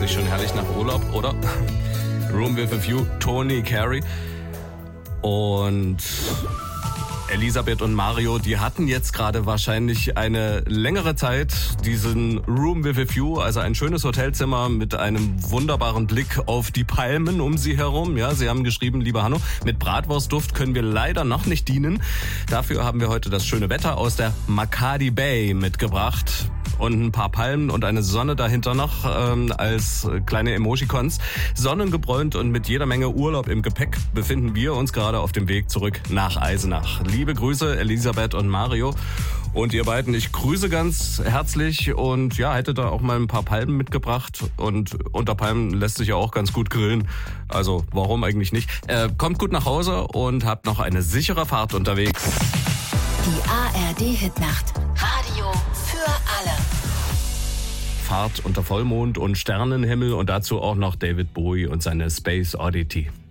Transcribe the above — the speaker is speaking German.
sich schon herrlich nach Urlaub, oder? Room with a View, Tony Carey. Und Elisabeth und Mario, die hatten jetzt gerade wahrscheinlich eine längere Zeit diesen Room with a View, also ein schönes Hotelzimmer mit einem wunderbaren Blick auf die Palmen um sie herum. Ja, sie haben geschrieben, lieber Hanno, mit Bratwurstduft können wir leider noch nicht dienen. Dafür haben wir heute das schöne Wetter aus der Makadi Bay mitgebracht. Und ein paar Palmen und eine Sonne dahinter noch als kleine Emojicons. Sonnengebräunt und mit jeder Menge Urlaub im Gepäck befinden wir uns gerade auf dem Weg zurück nach Eisenach. Liebe Grüße, Elisabeth und Mario. Und ihr beiden, ich grüße ganz herzlich und ja, hätte da auch mal ein paar Palmen mitgebracht. Und unter Palmen lässt sich ja auch ganz gut grillen. Also warum eigentlich nicht? Kommt gut nach Hause und habt noch eine sichere Fahrt unterwegs. Die ARD-Hitnacht. Radio für alle. Fahrt unter Vollmond und Sternenhimmel und dazu auch noch David Bowie und seine Space Oddity.